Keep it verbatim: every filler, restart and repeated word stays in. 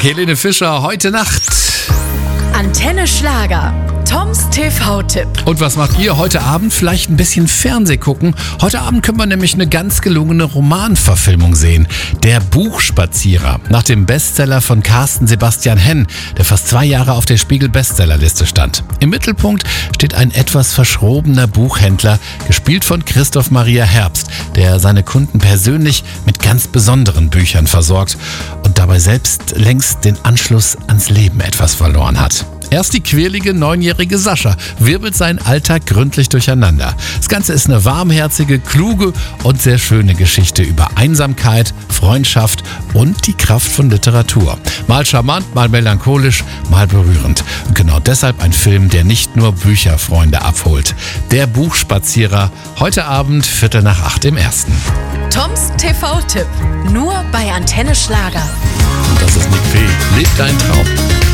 Tag, Helene Fischer, heute Nacht. Antenne Schlager. Toms T V-Tipp. Und was macht ihr heute Abend? Vielleicht ein bisschen Fernseh gucken. Heute Abend können wir nämlich eine ganz gelungene Romanverfilmung sehen. Der Buchspazierer. Nach dem Bestseller von Carsten Sebastian Henn, der fast zwei Jahre auf der Spiegel-Bestsellerliste stand. Im Mittelpunkt steht ein etwas verschrobener Buchhändler, gespielt von Christoph Maria Herbst, der seine Kunden persönlich mit ganz besonderen Büchern versorgt und dabei selbst längst den Anschluss ans Leben etwas verloren hat. Erst die quirlige neunjährige Sascha wirbelt seinen Alltag gründlich durcheinander. Das Ganze ist eine warmherzige, kluge und sehr schöne Geschichte über Einsamkeit, Freundschaft und die Kraft von Literatur. Mal charmant, mal melancholisch, mal berührend. Und genau deshalb ein Film, der nicht nur Bücherfreunde abholt. Der Buchspazierer, heute Abend Viertel nach acht im Ersten. Toms T V-Tipp. Nur bei Antenne Schlager. Und das ist Nick Fee. Lebt dein Traum.